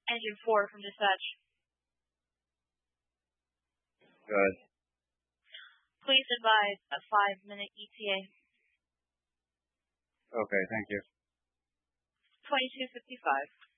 Engine 4 from dispatch. Good. Please advise a 5-minute ETA. Okay, thank you. 22:55.